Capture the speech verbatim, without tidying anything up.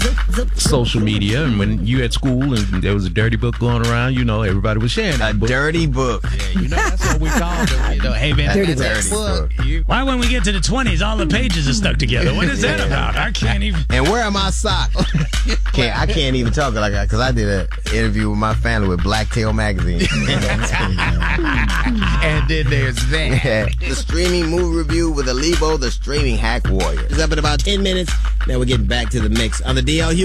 social media, and when you at school and there was a dirty book going around, you know, everybody was sharing that A book. dirty book. Yeah, you know, that's what we called it. You know, hey, man, Dirty that's book. that book. You- Why, when we get to the twenties, all the pages are stuck together? What is that about? I can't even. And where are my socks? Can't, I can't even talk like that because I did an interview with my family with Blacktail Magazine. And then there's that. The streaming movie review with Alibo, the streaming hack warrior. It's up in about ten minutes. Now we're getting back to the mix on the D L U.